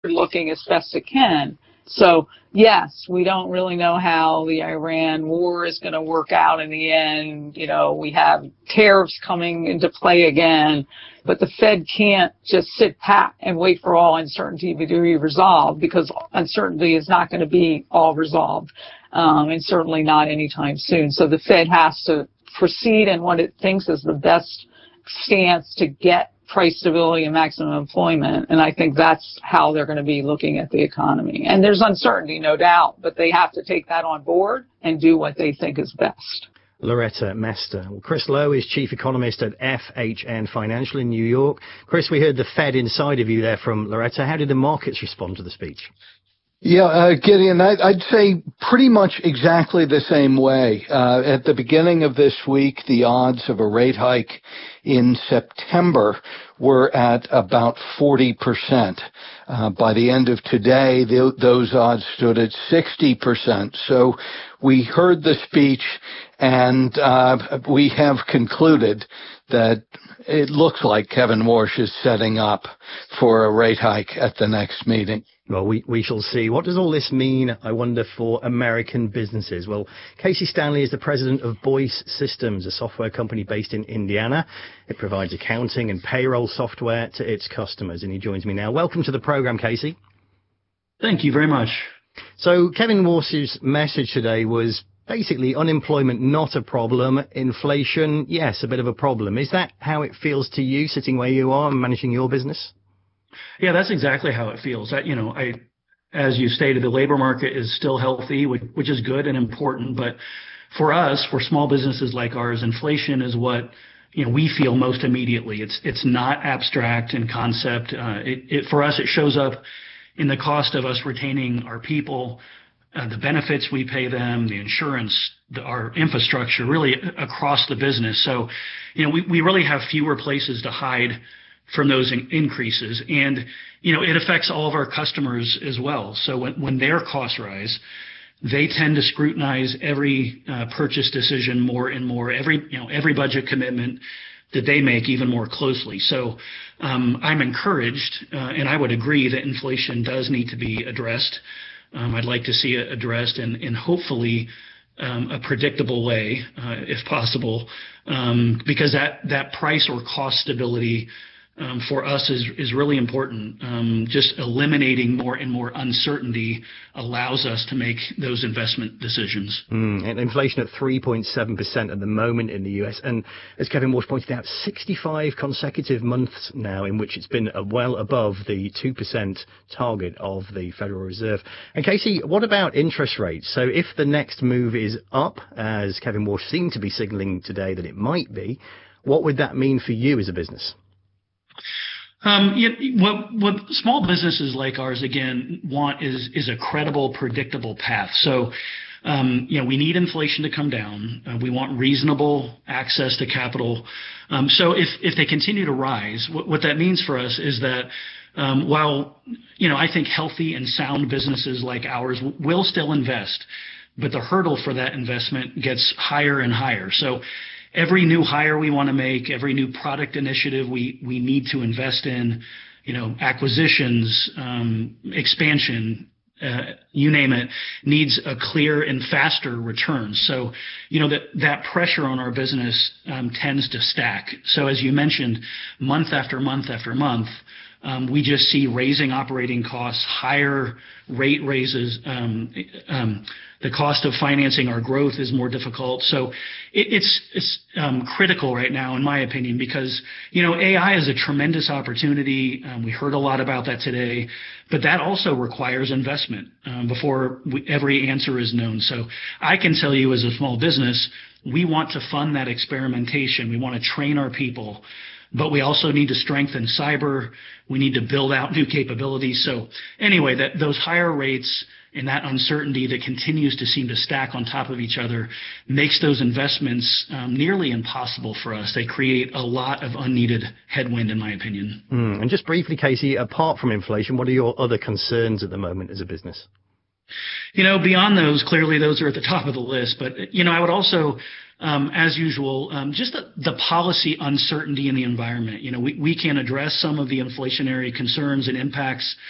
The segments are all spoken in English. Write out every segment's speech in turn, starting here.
looking as best it can. So, yes, we don't really know how the Iran war is going to work out in the end. We have tariffs coming into play again, but the Fed can't just sit pat and wait for all uncertainty to be resolved, because uncertainty is not going to be all resolved, and certainly not anytime soon. So the Fed has to proceed in what it thinks is the best stance to get price stability and maximum employment, and I think that's how they're going to be looking at the economy. And there's uncertainty, no doubt, but they have to take that on board and do what they think is best. Loretta Mester. Well, Chris Lowe is chief economist at FHN Financial in New York. Chris, we heard the Fed inside of you there from Loretta. How did the markets respond to the speech? Yeah, Gideon, I'd say pretty much exactly the same way. At the beginning of this week, the odds of a rate hike in September were at about 40%. By the end of today, those odds stood at 60%. So we heard the speech, and we have concluded that it looks like Kevin Warsh is setting up for a rate hike at the next meeting. Well, we shall see. What does all this mean, I wonder, for American businesses? Well, Casey Stanley is the president of Boyce Systems, a software company based in Indiana. It provides accounting and payroll software to its customers, and he joins me now. Welcome to the program, Casey. Thank you very much. So Kevin Warsh's message today was basically unemployment not a problem, inflation, yes, a bit of a problem. Is that how it feels to you, sitting where you are and managing your business? Yeah, that's exactly how it feels. As you stated, the labor market is still healthy, which is good and important. But for us, for small businesses like ours, inflation is what we feel most immediately. It's not abstract in concept. For us, it shows up in the cost of us retaining our people, the benefits we pay them, the insurance, our infrastructure, really across the business. So, we really have fewer places to hide from those increases. And, it affects all of our customers as well. So when their costs rise, they tend to scrutinize every purchase decision more and more, every budget commitment that they make even more closely. So I'm encouraged, and I would agree that inflation does need to be addressed. I'd like to see it addressed in hopefully a predictable way, if possible, because that price or cost stability for us is really important. Just eliminating more and more uncertainty allows us to make those investment decisions. And inflation at 3.7% at the moment in the US. And as Kevin Warsh pointed out, 65 consecutive months now in which it's been well above the 2% target of the Federal Reserve. And Casey, what about interest rates? So if the next move is up, as Kevin Warsh seemed to be signaling today that it might be, what would that mean for you as a business? What small businesses like ours, again, want is a credible, predictable path. So, we need inflation to come down. We want reasonable access to capital. So if they continue to rise, what that means for us is that while, I think healthy and sound businesses like ours will still invest, but the hurdle for that investment gets higher and higher. So every new hire we want to make, every new product initiative we need to invest in, acquisitions, expansion, you name it, needs a clear and faster return. So, that pressure on our business tends to stack. So as you mentioned, month after month after month, we just see raising operating costs, higher rate raises. The cost of financing our growth is more difficult. So it's critical right now, in my opinion, because, AI is a tremendous opportunity. We heard a lot about that today, but that also requires investment before every answer is known. So I can tell you as a small business, we want to fund that experimentation. We want to train our people. But we also need to strengthen cyber. We need to build out new capabilities. So anyway, those higher rates and that uncertainty that continues to seem to stack on top of each other makes those investments nearly impossible for us. They create a lot of unneeded headwind, in my opinion. And just briefly, Casey, apart from inflation, what are your other concerns at the moment as a business? Beyond those, clearly those are at the top of the list. But, I would also, as usual, just the policy uncertainty in the environment. We can address some of the inflationary concerns and impacts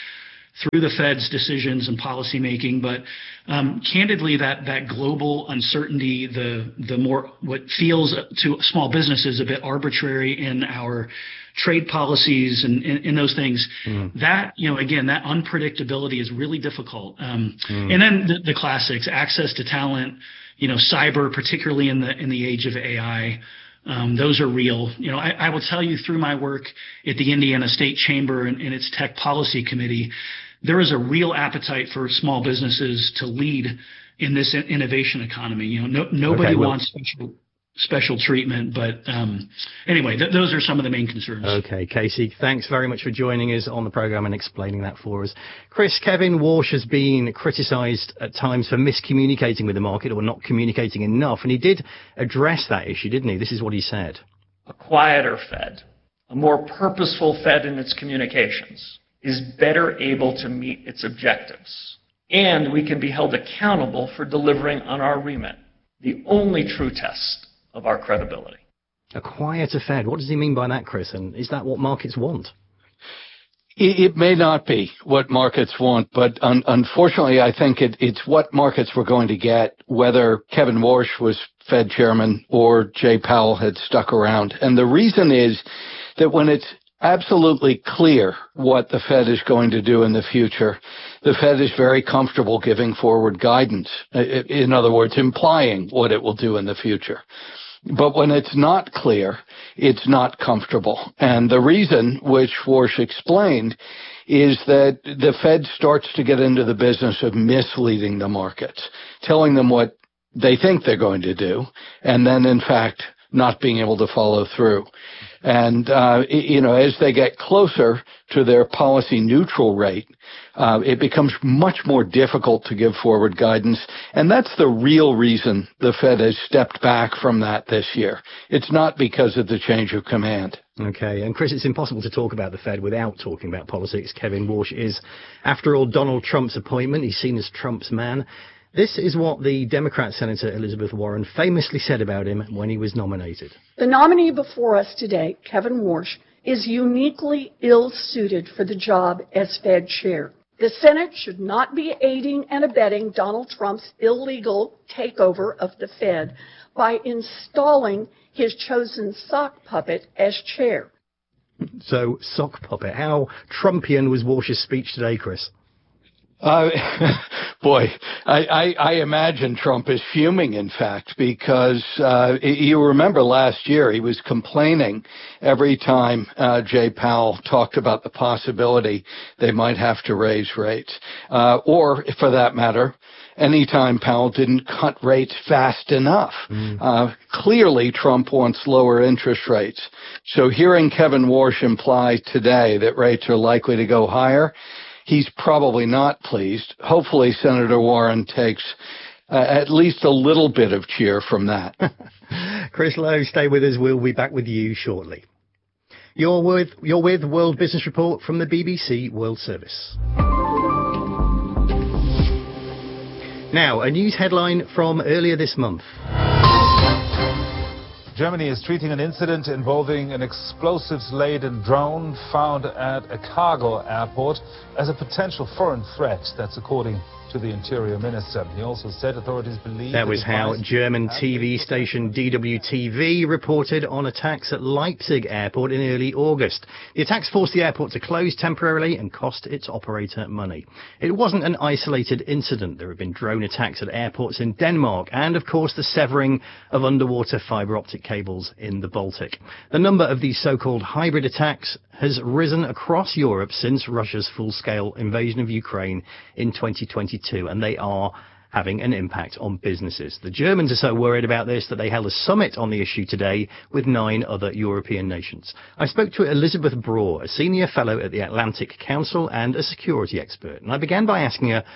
through the Fed's decisions and policy making. But candidly, that global uncertainty, the more what feels to small businesses a bit arbitrary in our trade policies and in those things, that, again, that unpredictability is really difficult. And then the classics, access to talent, cyber, particularly in the age of AI. Those are real. I will tell you through my work at the Indiana State Chamber and its Tech Policy Committee, there is a real appetite for small businesses to lead in this innovation economy. Nobody wants special treatment, but anyway, those are some of the main concerns. Okay, Casey, thanks very much for joining us on the program and explaining that for us. Chris, Kevin Warsh has been criticised at times for miscommunicating with the market or not communicating enough, and he did address that issue, didn't he? This is what he said. A quieter Fed, a more purposeful Fed in its communications, is better able to meet its objectives, and we can be held accountable for delivering on our remit, the only true test of our credibility. A quieter Fed. What does he mean by that, Chris? And is that what markets want? It may not be what markets want, but unfortunately, I think it's what markets were going to get, whether Kevin Warsh was Fed chairman or Jay Powell had stuck around. And the reason is that when it's absolutely clear what the Fed is going to do in the future, the Fed is very comfortable giving forward guidance. In other words, implying what it will do in the future. But when it's not clear, it's not comfortable. And the reason, which Warsh explained, is that the Fed starts to get into the business of misleading the markets, telling them what they think they're going to do, and then, in fact, not being able to follow through. And, as they get closer to their policy neutral rate, it becomes much more difficult to give forward guidance. And that's the real reason the Fed has stepped back from that this year. It's not because of the change of command. Okay. And Chris, it's impossible to talk about the Fed without talking about politics. Kevin Warsh is, after all, Donald Trump's appointment. He's seen as Trump's man. This is what the Democrat Senator Elizabeth Warren famously said about him when he was nominated. The nominee before us today, Kevin Warsh, is uniquely ill-suited for the job as Fed chair. The Senate should not be aiding and abetting Donald Trump's illegal takeover of the Fed by installing his chosen sock puppet as chair. So, sock puppet. How Trumpian was Warsh's speech today, Chris? Boy, I imagine Trump is fuming, in fact, because you remember last year he was complaining every time Jay Powell talked about the possibility they might have to raise rates. Or, for that matter, anytime Powell didn't cut rates fast enough. Clearly, Trump wants lower interest rates. So hearing Kevin Warsh imply today that rates are likely to go higher, he's probably not pleased. Hopefully, Senator Warren takes at least a little bit of cheer from that. Chris Lowe, stay with us. We'll be back with you shortly. You're with World Business Report from the BBC World Service. Now, a news headline from earlier this month. Germany is treating an incident involving an explosives-laden drone found at a cargo airport as a potential foreign threat. That's according to the Interior Minister. He also said authorities believe... That was how German TV station DWTV reported on attacks at Leipzig Airport in early August. The attacks forced the airport to close temporarily and cost its operator money. It wasn't an isolated incident. There have been drone attacks at airports in Denmark and, of course, the severing of underwater fibre optic cables in the Baltic. The number of these so-called hybrid attacks has risen across Europe since Russia's full-scale invasion of Ukraine in 2022, and they are having an impact on businesses. The Germans are so worried about this that they held a summit on the issue today with 9 other European nations. I spoke to Elizabeth Braw, a senior fellow at the Atlantic Council and a security expert, and I began by asking her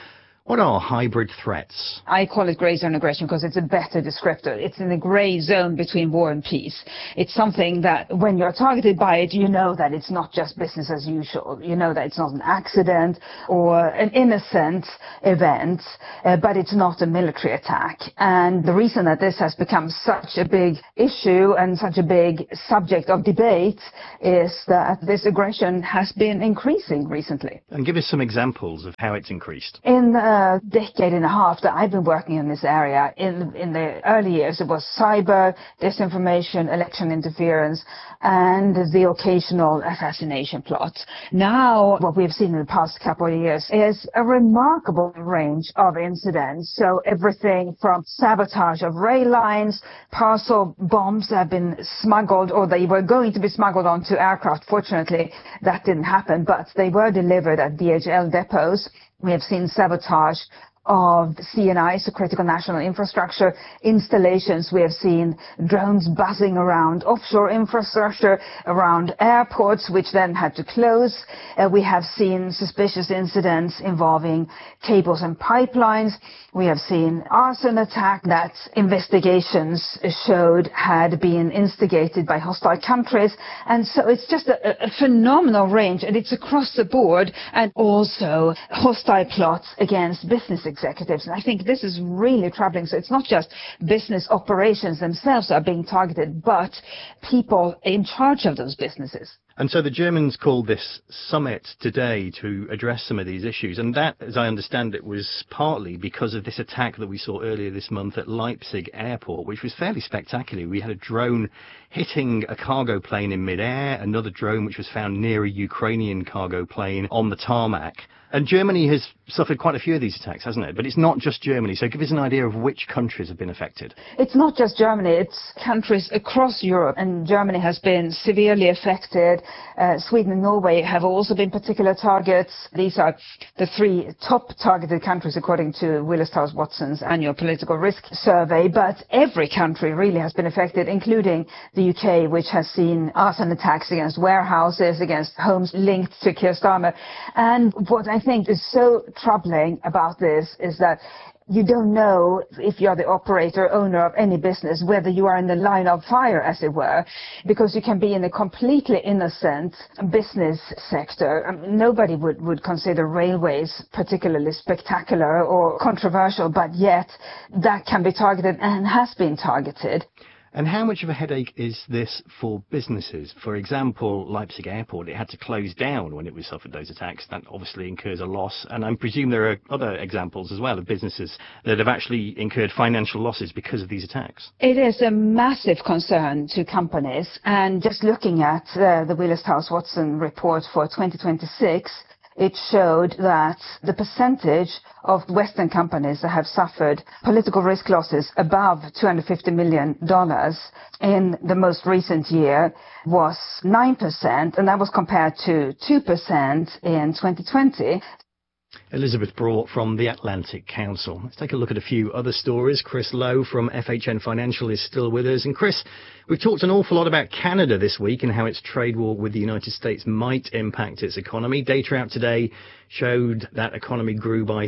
What are hybrid threats? I call it grey zone aggression because it's a better descriptor. It's in the grey zone between war and peace. It's something that when you're targeted by it, you know that it's not just business as usual. You know that it's not an accident or an innocent event, but it's not a military attack. And the reason that this has become such a big issue and such a big subject of debate is that this aggression has been increasing recently. And give us some examples of how it's increased. In a decade and a half that I've been working in this area, in the early years, it was cyber, disinformation, election interference, and the occasional assassination plot. Now, what we've seen in the past couple of years is a remarkable range of incidents. So everything from sabotage of rail lines, parcel bombs have been smuggled, or they were going to be smuggled onto aircraft. Fortunately, that didn't happen, but they were delivered at DHL depots. We have seen sabotage of CNI, so critical national infrastructure installations. We have seen drones buzzing around offshore infrastructure, around airports, which then had to close. We have seen suspicious incidents involving cables and pipelines. We have seen arson attack that investigations showed had been instigated by hostile countries. And so it's just a phenomenal range, and it's across the board, and also hostile plots against business executives. And I think this is really troubling. So it's not just business operations themselves that are being targeted, but people in charge of those businesses. And so the Germans called this summit today to address some of these issues. And that, as I understand it, was partly because of this attack that we saw earlier this month at Leipzig airport, which was fairly spectacular. We had a drone hitting a cargo plane in midair, another drone which was found near a Ukrainian cargo plane on the tarmac. And Germany has suffered quite a few of these attacks, hasn't it? But it's not just Germany. So give us an idea of which countries have been affected. It's not just Germany. It's countries across Europe. And Germany has been severely affected. Sweden and Norway have also been particular targets. These are the three top targeted countries according to Willis Towers Watson's annual political risk survey. But every country really has been affected, including the UK, which has seen arson attacks against warehouses, against homes linked to Keir Starmer. And what I think is so troubling about this is that you don't know, if you're the operator, owner of any business, whether you are in the line of fire, as it were, because you can be in a completely innocent business sector. Nobody would consider railways particularly spectacular or controversial, but yet that can be targeted and has been targeted. And how much of a headache is this for businesses? For example, Leipzig Airport, it had to close down when it was suffered those attacks. That obviously incurs a loss. And I presume there are other examples as well of businesses that have actually incurred financial losses because of these attacks. It is a massive concern to companies. And just looking at the Willis Towers Watson report for 2026, it showed that the percentage of Western companies that have suffered political risk losses above $250 million in the most recent year was 9%, and that was compared to 2% in 2020. Elizabeth Brought from the Atlantic Council. Let's take a look at a few other stories. Chris Lowe from FHN Financial is still with us. And Chris, we've talked an awful lot about Canada this week and how its trade war with the United States might impact its economy. Data out today showed that economy grew by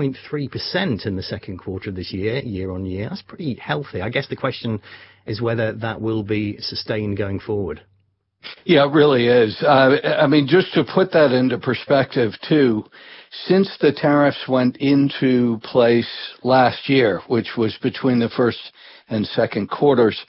3.3% in the second quarter of this year, year on year. That's pretty healthy. I guess the question is whether that will be sustained going forward. Yeah, it really is. Just to put that into perspective, too, since the tariffs went into place last year, which was between the first and second quarters,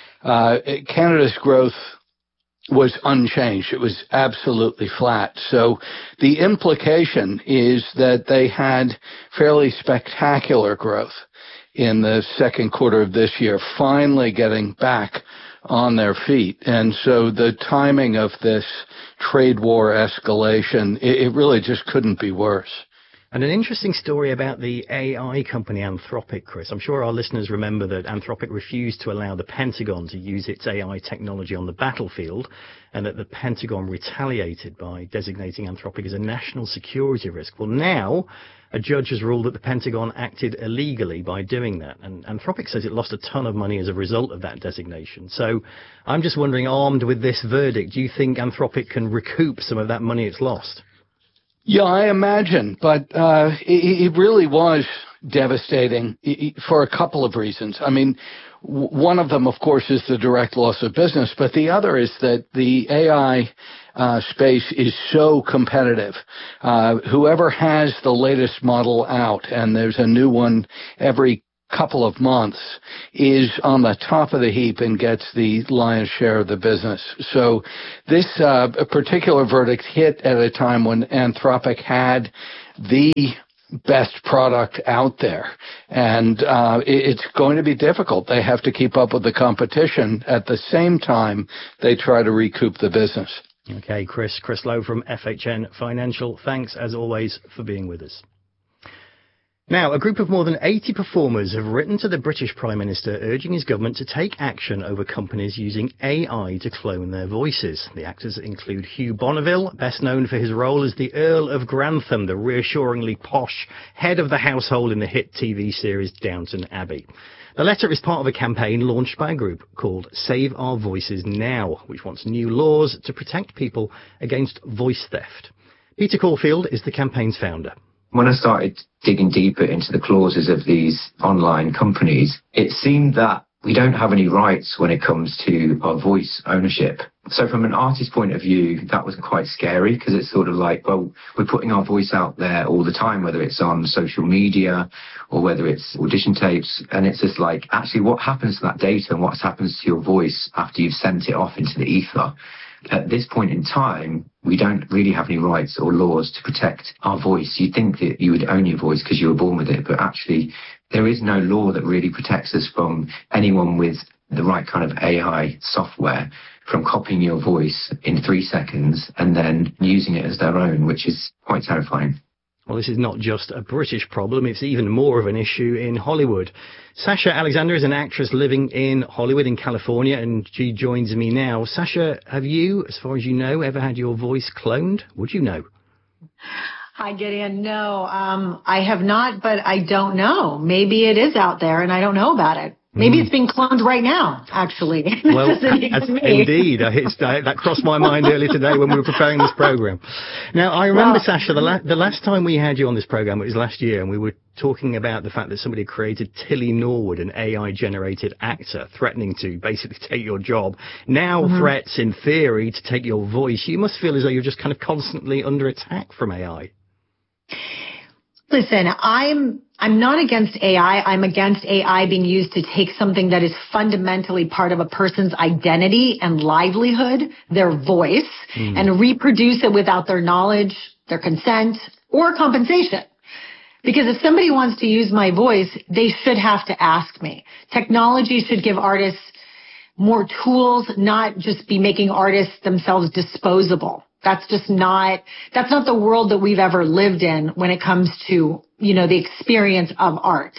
Canada's growth was unchanged. It was absolutely flat. So the implication is that they had fairly spectacular growth in the second quarter of this year, finally getting back on their feet. And so the timing of this trade war escalation, it really just couldn't be worse. And an interesting story about the AI company Anthropic, Chris. I'm sure our listeners remember that Anthropic refused to allow the Pentagon to use its AI technology on the battlefield, and that the Pentagon retaliated by designating Anthropic as a national security risk. Well, now a judge has ruled that the Pentagon acted illegally by doing that. And Anthropic says it lost a ton of money as a result of that designation. So I'm just wondering, armed with this verdict, do you think Anthropic can recoup some of that money it's lost? Yeah, I imagine, but it really was devastating for a couple of reasons. I mean, one of them, of course, is the direct loss of business, but the other is that the AI space is so competitive. Whoever has the latest model out, and there's a new one every couple of months, is on the top of the heap and gets the lion's share of the business. So this particular verdict hit at a time when Anthropic had the best product out there, and it's going to be difficult. They have to keep up with the competition at the same time they try to recoup the business. Okay, Chris Lowe from FHN Financial, thanks as always for being with us. Now, a group of more than 80 performers have written to the British Prime Minister urging his government to take action over companies using AI to clone their voices. The actors include Hugh Bonneville, best known for his role as the Earl of Grantham, the reassuringly posh head of the household in the hit TV series Downton Abbey. The letter is part of a campaign launched by a group called Save Our Voices Now, which wants new laws to protect people against voice theft. Peter Caulfield is the campaign's founder. When I started digging deeper into the clauses of these online companies, it seemed that we don't have any rights when it comes to our voice ownership. So from an artist's point of view, that was quite scary, because it's sort of like, well, we're putting our voice out there all the time, whether it's on social media or whether it's audition tapes. And it's just like, actually, what happens to that data and what happens to your voice after you've sent it off into the ether? At this point in time, we don't really have any rights or laws to protect our voice. You'd think that you would own your voice because you were born with it, but actually there is no law that really protects us from anyone with the right kind of AI software from copying your voice in 3 seconds and then using it as their own, which is quite terrifying. Well, this is not just a British problem, it's even more of an issue in Hollywood. Sasha Alexander is an actress living in Hollywood in California, and she joins me now. Sasha, have you, as far as you know, ever had your voice cloned? Would you know? Hi, Gideon. No, I have not, but I don't know. Maybe it is out there and I don't know about it. Maybe it's being cloned right now, actually. Well, indeed. That crossed my mind earlier today when we were preparing this program. Now, I remember, Sasha, the last time we had you on this program, it was last year, and we were talking about the fact that somebody created Tilly Norwood, an AI-generated actor, threatening to basically take your job. Now threats, in theory, to take your voice. You must feel as though you're just kind of constantly under attack from AI. Listen, I'm not against AI. I'm against AI being used to take something that is fundamentally part of a person's identity and livelihood, their voice, and reproduce it without their knowledge, their consent, or compensation. Because if somebody wants to use my voice, they should have to ask me. Technology should give artists more tools, not just be making artists themselves disposable. That's not the world that we've ever lived in when it comes to, the experience of art.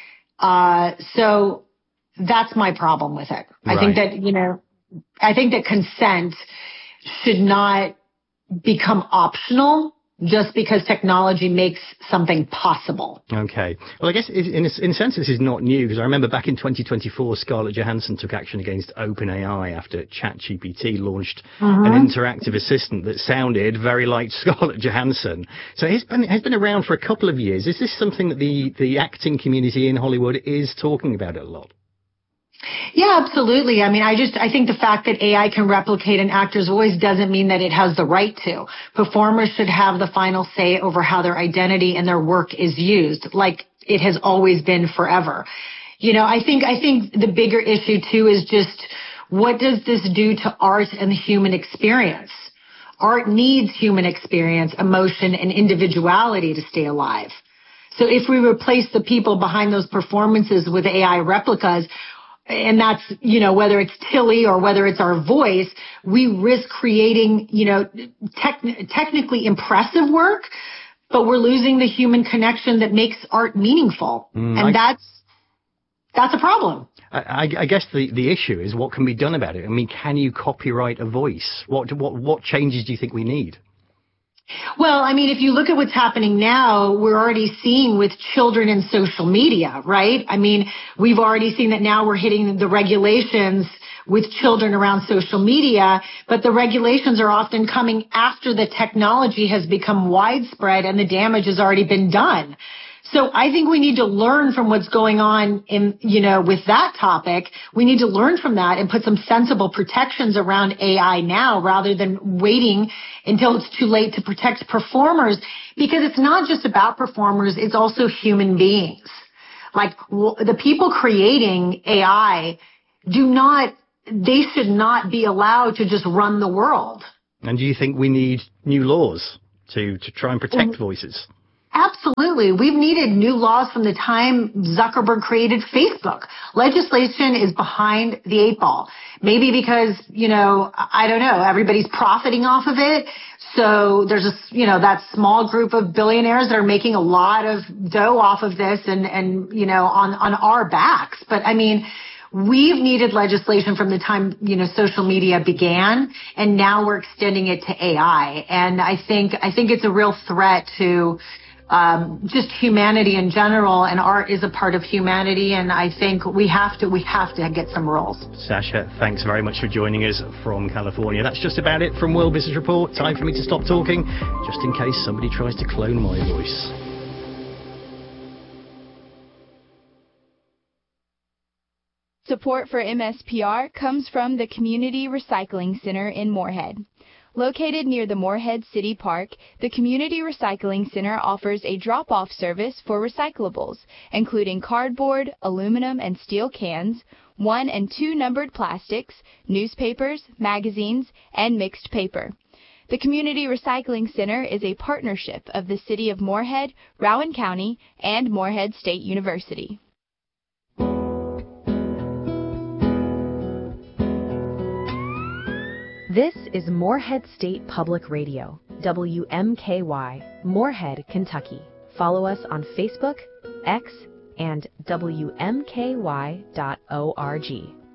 So that's my problem with it. Right. I think that consent should not become optional just because technology makes something possible. Okay. Well, I guess in a sense this is not new, because I remember back in 2024, Scarlett Johansson took action against OpenAI after ChatGPT launched an interactive assistant that sounded very like Scarlett Johansson. So it's been around for a couple of years. Is this something that the acting community in Hollywood is talking about a lot? Yeah, absolutely. I mean, I think the fact that AI can replicate an actor's voice doesn't mean that it has the right to. Performers should have the final say over how their identity and their work is used, like it has always been forever. I think the bigger issue too is just, what does this do to art and the human experience? Art needs human experience, emotion, and individuality to stay alive. So if we replace the people behind those performances with AI replicas, and that's, whether it's Tilly or whether it's our voice, we risk creating, technically impressive work, but we're losing the human connection that makes art meaningful. And that's a problem. I guess the issue is what can be done about it. I mean, can you copyright a voice? What changes do you think we need? Well, I mean, if you look at what's happening now, we're already seeing with children in social media, right? I mean, we've already seen that now we're hitting the regulations with children around social media, but the regulations are often coming after the technology has become widespread and the damage has already been done. So I think we need to learn from what's going on in, with that topic. We need to learn from that and put some sensible protections around AI now rather than waiting until it's too late to protect performers, because it's not just about performers, it's also human beings. Like the people creating AI they should not be allowed to just run the world. And do you think we need new laws to try and protect voices? Absolutely. We've needed new laws from the time Zuckerberg created Facebook. Legislation is behind the 8 ball. Maybe because, I don't know, everybody's profiting off of it. So there's that small group of billionaires that are making a lot of dough off of this and on our backs. But I mean, we've needed legislation from the time, social media began, and now we're extending it to AI. And I think it's a real threat to just humanity in general, and art is a part of humanity, and I think we have to get some rules. Sasha, thanks very much for joining us from California. That's just about it from World Business Report. Time for me to stop talking, just in case somebody tries to clone my voice. Support for MSPR comes from the Community Recycling Center in Moorhead. Located near the Moorhead City Park, the Community Recycling Center offers a drop-off service for recyclables, including cardboard, aluminum and steel cans, 1 and 2 numbered plastics, newspapers, magazines, and mixed paper. The Community Recycling Center is a partnership of the City of Moorhead, Rowan County, and Moorhead State University. This is Moorhead State Public Radio, WMKY, Moorhead, Kentucky. Follow us on Facebook, X, and WMKY.org.